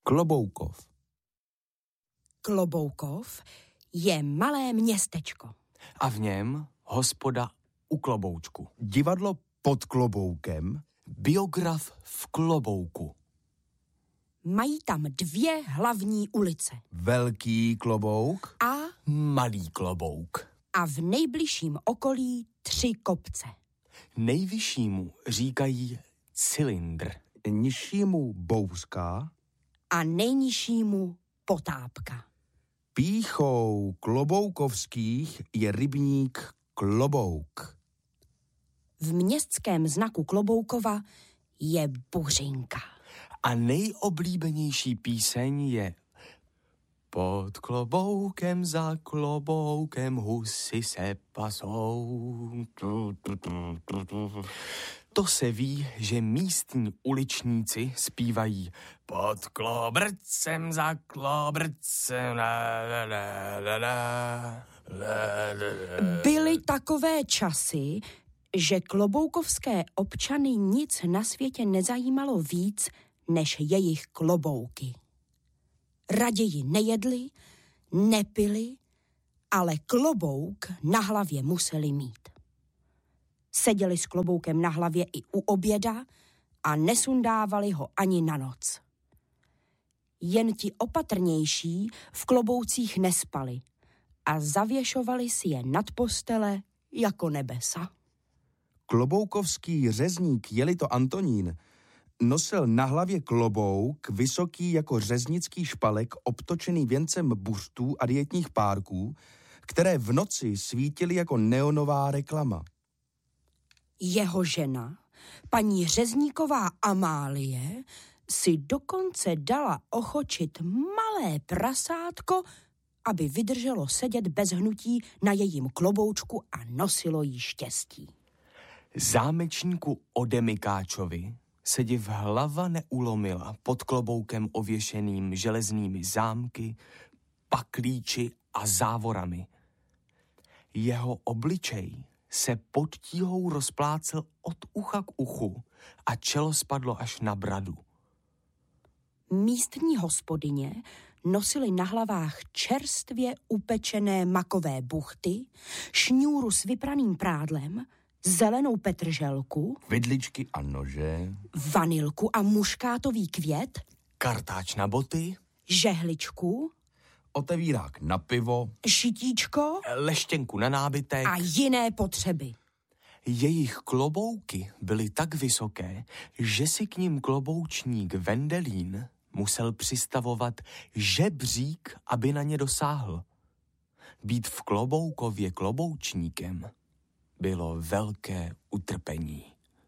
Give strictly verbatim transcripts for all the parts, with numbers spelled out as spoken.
Kloboukov. Kloboukov je malé městečko. A v něm hospoda u kloboučku. Divadlo pod kloboukem. Biograf v klobouku. Mají tam dvě hlavní ulice. Velký klobouk. A Malý klobouk. a v nejbližším okolí tři kopce. Nejvyššímu říkají cylindr. Nižšímu bouřka. A nejnižšímu Potápka. Pýchou kloboukovských je rybník Klobouk. V městském znaku Kloboukova je buřinka. A nejoblíbenější píseň je Pod kloboukem za kloboukem husy se pasou. To se ví, že místní uličníci zpívají Pod klobrcem za klobrcem la, la, la, la, la, la, la. Byly takové časy, že kloboukovské občany nic na světě nezajímalo víc než jejich klobouky. Raději nejedli, nepili, ale klobouk na hlavě museli mít. Seděli s kloboukem na hlavě i u oběda a nesundávali ho ani na noc. Jen ti opatrnější v kloboucích nespali a zavěšovali si je nad postele jako nebesa. Kloboukovský řezník Jelito Antonín nosil na hlavě klobouk vysoký jako řeznický špalek obtočený věncem buřtů a dietních párků, které v noci svítily jako neonová reklama. Jeho žena, paní řezníková Amálie, si dokonce dala ochočit malé prasátko, aby vydrželo sedět bez hnutí na jejím kloboučku a nosilo jí štěstí. Zámečníku Odemykáčovi se div hlava neulomila pod kloboukem ověšeným železnými zámky, paklíči a závorami. Jeho obličej se pod tíhou rozplácel od ucha k uchu a čelo spadlo až na bradu. Místní hospodyně nosily na hlavách čerstvě upečené makové buchty, šňůru s vypraným prádlem, zelenou petrželku, Vidličky a nože, vanilku a muškátový květ, Kartáč na boty, žehličku, otevírák na pivo, šitíčko leštěnku na nábytek. a jiné potřeby. Jejich klobouky byly tak vysoké, že si k ním kloboučník Vendelín musel přistavovat žebřík, aby na ně dosáhl. Být v Kloboukově kloboučníkem bylo velké utrpení.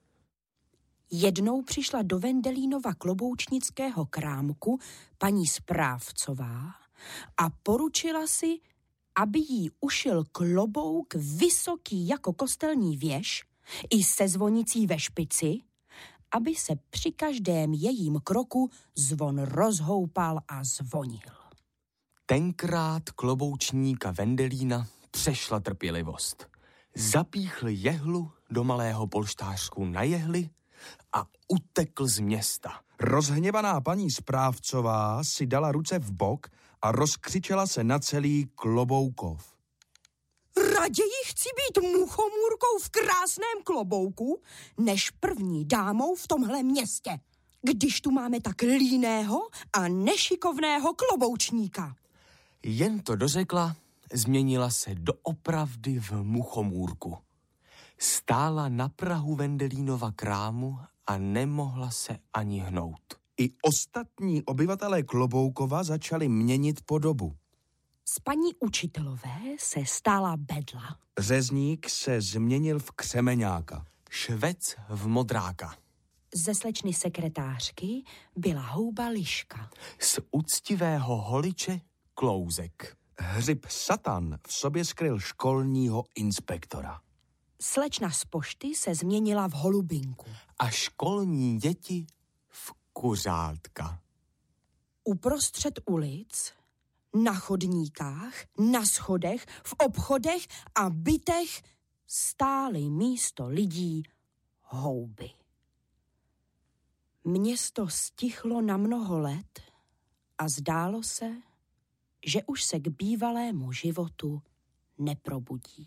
Jednou přišla do Vendelínova kloboučnického krámku paní správcová a poručila si, aby jí ušil klobouk vysoký jako kostelní věž i se zvonicí ve špici, aby se při každém jejím kroku zvon rozhoupal a zvonil. Tenkrát kloboučníka Vendelína přešla trpělivost. Zapíchl jehlu do malého polštářku na jehli a utekl z města. Rozhněvaná paní správcová si dala ruce v bok a rozkřičela se na celý Kloboukov. Raději chci být muchomůrkou v krásném klobouku, než první dámou v tomhle městě, když tu máme tak líného a nešikovného kloboučníka. Jen to dořekla, změnila se doopravdy v muchomůrku. Stála na prahu Vendelínova krámu a nemohla se ani hnout. I ostatní obyvatelé Kloboukova začali měnit podobu. Z paní učitelové se stala bedla. Řezník se změnil v křemeňáka. Švec v modráka. Ze slečny sekretářky byla houba Liška. Z úctivého holiče klouzek. Hřib Satan v sobě skryl školního inspektora. Slečna z pošty se změnila v holubinku. A školní děti v kuřátka. Uprostřed ulic, na chodníkách, na schodech, v obchodech a bytech stály místo lidí houby. Město stichlo na mnoho let a zdálo se, že už se k bývalému životu neprobudí.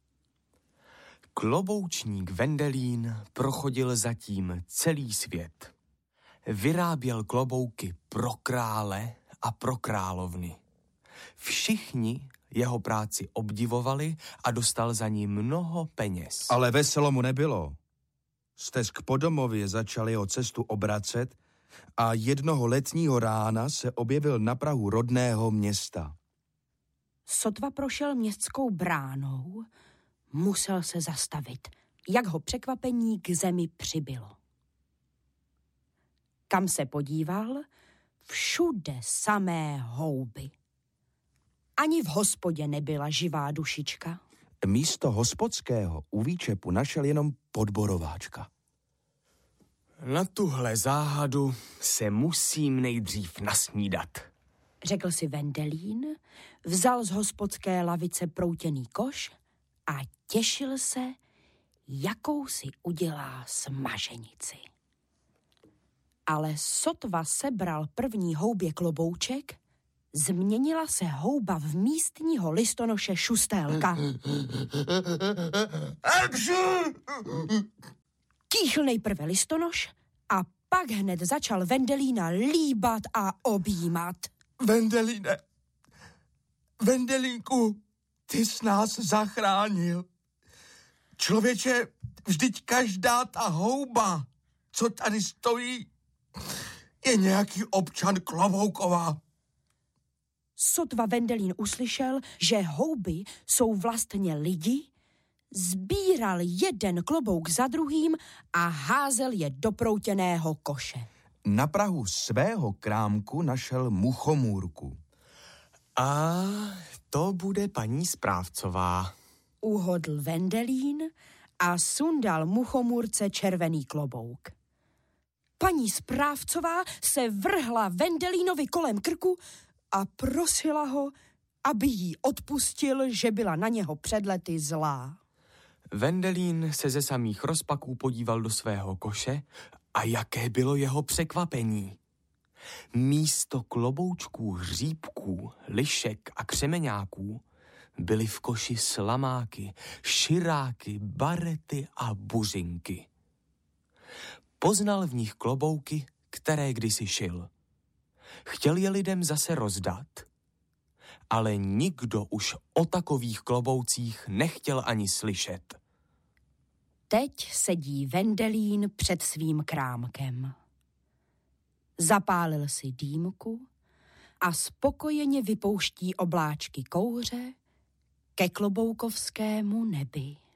Kloboučník Vendelín prochodil zatím celý svět. Vyráběl klobouky pro krále a pro královny. Všichni jeho práci obdivovali a dostal za ní mnoho peněz. Ale veselo mu nebylo. Stesk po domově začal jeho cestu obracet a jednoho letního rána se objevil na prahu rodného města. Sotva prošel městskou bránou, musel se zastavit, jak ho překvapení k zemi přibylo. Kam se podíval, všude samé houby. Ani v hospodě nebyla živá dušička. Místo hospodského u výčepu našel jenom podborováčka. Na tuhle záhadu se musím nejdřív nasnídat, řekl si Vendelín, vzal z hospodské lavice proutěný koš a těšil se, jakou si udělá smaženici. Ale sotva sebral první houbě klobouček, změnila se houba v místního listonoše Šustélka. Kýchl nejprve listonoš a pak hned začal Vendelína líbat a objímat. Vendelíne, Vendelínku, ty jsi nás zachránil. Člověče, vždyť každá ta houba, co tady stojí, je nějaký občan Kloboukova. Sotva Vendelín uslyšel, že houby jsou vlastně lidi, sbíral jeden klobouk za druhým a házel je do proutěného koše. Na prahu svého krámku našel muchomůrku. A to bude paní správcová, uhodl Vendelín a sundal muchomůrce červený klobouk. Paní správcová se vrhla Vendelínovi kolem krku a prosila ho, aby jí odpustil, že byla na něho před lety zlá. Vendelín se ze samých rozpaků podíval do svého koše a jaké bylo jeho překvapení. Místo kloboučků, hříbků, lišek a křemeňáků byly v koši slamáky, širáky, barety a buřinky. Poznal v nich klobouky, které kdysi šil. Chtěl je lidem zase rozdat, ale nikdo už o takových kloboucích nechtěl ani slyšet. Teď sedí Vendelín před svým krámkem. Zapálil si dýmku a spokojeně vypouští obláčky kouře ke kloboukovskému nebi.